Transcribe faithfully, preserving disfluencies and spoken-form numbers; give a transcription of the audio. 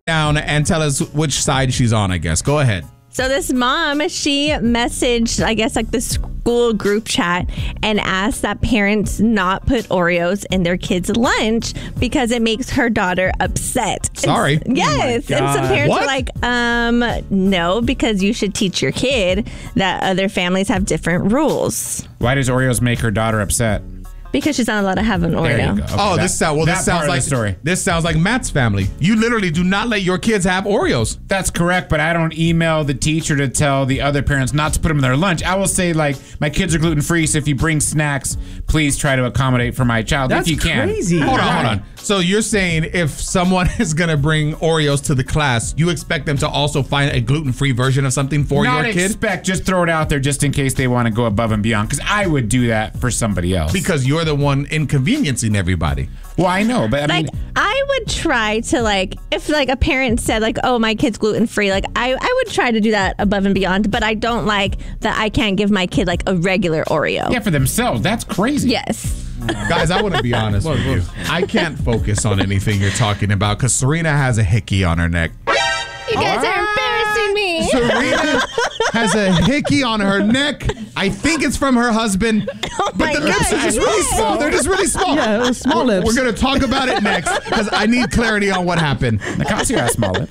down and tell us which side she's on, I guess. Go ahead. So this mom, she messaged, I guess, like the school group chat and asked that parents not put Oreos in their kids' lunch because it makes her daughter upset. Sorry. And, yes. Oh and some parents What? are like, um, no, because you should teach your kid that other families have different rules. Why does Oreos make her daughter upset? Because she's not allowed to have an Oreo. There you go. Okay, oh, that- this sounds well. that This sounds part of like the story. This sounds like Matt's family. You literally do not let your kids have Oreos. That's correct, but I don't email the teacher to tell the other parents not to put them in their lunch. I will say, like, my kids are gluten free, so if you bring snacks, please try to accommodate for my child That's if you can. crazy. Hold on, hold on. So you're saying if someone is gonna bring Oreos to the class, you expect them to also find a gluten-free version of something for Not your kid? expect, just throw it out there just in case they want to go above and beyond. Because I would do that for somebody else. Because you're the one inconveniencing everybody. well, I know, but I Like, mean, I would try to, like, if, like, a parent said, like, oh, my kid's gluten-free, like, I, I would try to do that above and beyond, but I don't like that I can't give my kid, like, a regular Oreo. yeah, for themselves, that's crazy. Yes. Guys, I want to be honest with you. I can't focus on anything you're talking about because Serena has a hickey on her neck. You guys are embarrassing me. Serena has a hickey on her neck. I think it's from her husband, but my the lips God, are just really yes. small. They're just really small. Yeah, small lips. We're going to talk about it next because I need clarity on what happened. Nicasio has small lips.